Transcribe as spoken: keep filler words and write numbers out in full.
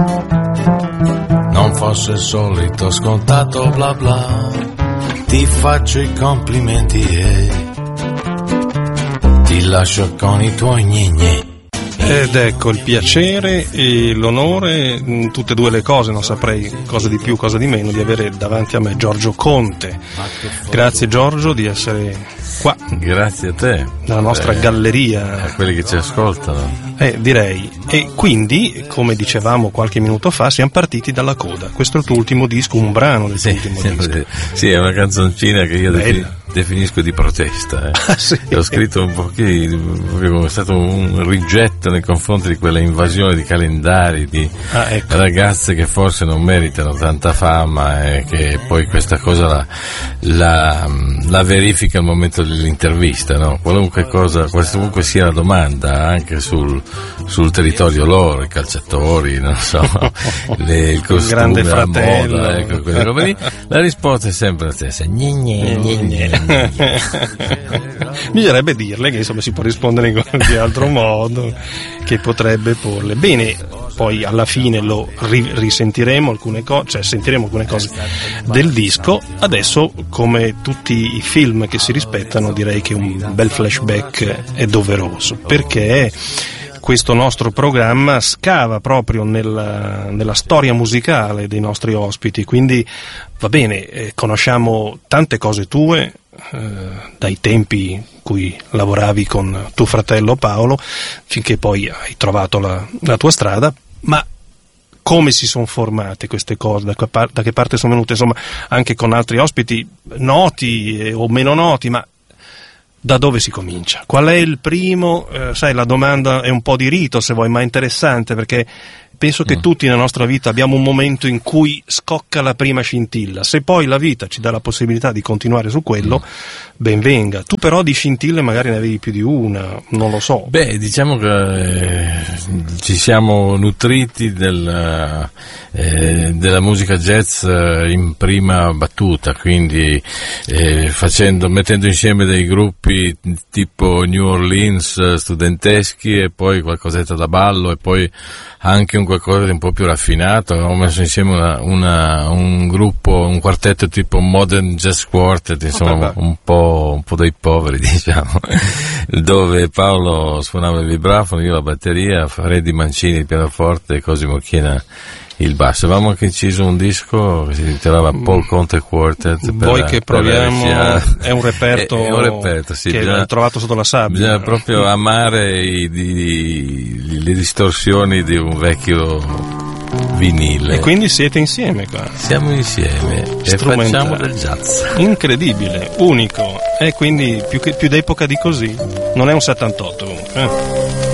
Non fosse il solito scontato bla bla, ti faccio i complimenti e ti lascio con i tuoi gne. Ed ecco il piacere e l'onore, tutte e due le cose, non saprei cosa di più, cosa di meno, di avere davanti a me Giorgio Conte. Grazie Giorgio di essere qua. Grazie a te. Nella nostra eh, galleria. A quelli che ci ascoltano. Eh, direi. E quindi, come dicevamo qualche minuto fa, siamo partiti dalla coda. Questo è il tuo ultimo disco, un brano del tuo sì, ultimo sì, disco. Sì, è una canzoncina che io defin- definisco di protesta. Eh. Ah, sì. Ho scritto un pochino, è stato un rigetto nei confronti di quella invasione di calendari, di ah, ecco. ragazze che forse non meritano tanta fama e che poi questa cosa la, la, la verifica al momento dell'intervista, no? Qualunque cosa, qualunque sia la domanda, anche sul, sul territorio loro, i calciatori, non so, le, il costume, il grande la fratello, moda, ecco, quelle robe lì, la risposta è sempre la stessa. Gne, gne, gne, gne. Bisognerebbe dirle che insomma si può rispondere in qualche altro modo, che potrebbe porle bene. Poi alla fine lo ri- risentiremo alcune cose, cioè sentiremo alcune cose del disco. Adesso, come tutti i film che si rispettano, direi che un bel flashback è doveroso, perché questo nostro programma scava proprio nella, nella storia musicale dei nostri ospiti, quindi va bene, eh, conosciamo tante cose tue, eh, dai tempi in cui lavoravi con tuo fratello Paolo, finché poi hai trovato la, la tua strada, ma come si sono formate queste cose, da che, par- da che parte sono venute, insomma, anche con altri ospiti noti eh, o meno noti, ma da dove si comincia? Qual è il primo? Eh, sai, la domanda è un po' di rito, se vuoi, ma è interessante, perché penso che mm. tutti nella nostra vita abbiamo un momento in cui scocca la prima scintilla. Se poi la vita ci dà la possibilità di continuare su quello, mm. ben venga. Tu però di scintille magari ne avevi più di una, non lo so. Beh, diciamo che eh, ci siamo nutriti del, eh, della musica jazz in prima battuta, quindi eh, facendo, mettendo insieme dei gruppi tipo New Orleans studenteschi e poi qualcosetta da ballo e poi anche un qualcosa di un po' più raffinato. Abbiamo messo insieme una, una, un gruppo, un quartetto tipo Modern Jazz Quartet, insomma un po', un po' dei poveri, diciamo, dove Paolo suonava il vibrafono, io la batteria, Freddy Mancini il pianoforte e Cosimo Chiena il basso. Avevamo anche inciso un disco che si intitolava Paul Conte Quartet. Vuoi per, che proviamo? È un reperto, è, è un reperto sì, che bisogna, hai trovato sotto la sabbia. Bisogna proprio amare i, di, le distorsioni di un vecchio vinile. E quindi siete insieme qua? Siamo insieme e facciamo del jazz. Incredibile, unico. E quindi più, che, più d'epoca di così. Non è un settantotto comunque. Eh?